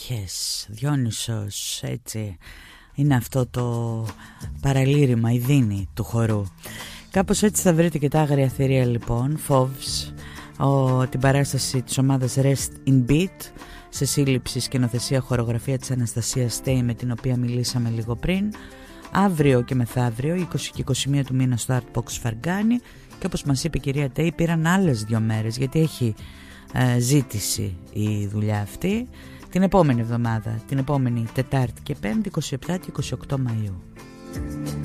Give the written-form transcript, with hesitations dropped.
Αρχές, Διόνυσος, έτσι είναι αυτό το παραλήρημα, η δίνη του χορού. Κάπως έτσι θα βρείτε και τα άγρια θηρία λοιπόν, Fovs, την παράσταση της ομάδας Rest in Beat, σε σύλληψη, σκηνοθεσία, χορογραφία της Αναστασίας Στέι, με την οποία μιλήσαμε λίγο πριν. Αύριο και μεθαύριο, 20 και 21 του μήνα, στο Artbox Φαργκάνη. Και όπως μας είπε η κυρία Τέι, πήραν άλλες 2 μέρες, γιατί έχει ζήτηση η δουλειά αυτή. Την επόμενη εβδομάδα, την επόμενη Τετάρτη και Πέμπτη, 27 και 28 Μαΐου.